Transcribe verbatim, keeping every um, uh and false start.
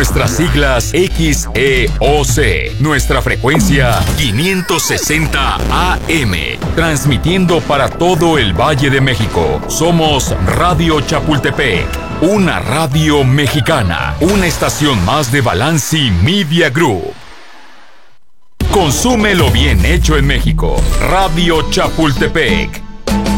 Nuestras siglas X E O C. Nuestra frecuencia quinientos sesenta A M. Transmitiendo para todo el Valle de México. Somos Radio Chapultepec. Una radio mexicana. Una estación más de Balanci Media Group. Consume lo bien hecho en México. Radio Chapultepec.